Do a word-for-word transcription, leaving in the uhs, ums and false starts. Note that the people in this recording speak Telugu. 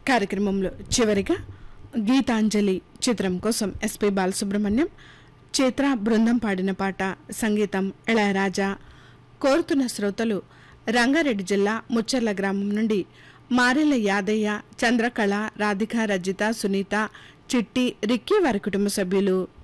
కార్యక్రమంలో చివరిగా గీతాంజలి చిత్రం కోసం ఎస్పి బాలసుబ్రహ్మణ్యం చిత్ర బృందం పాడిన పాట. సంగీతం ఇళయరాజా. కోరుతున్న శ్రోతలు రంగారెడ్డి జిల్లా ముచ్చర్ల గ్రామం నుండి మారెల యాదయ్య, చంద్రకళ, రాధిక, రజిత, సునీత, చిట్టి, రిక్కీ వారి కుటుంబ సభ్యులు.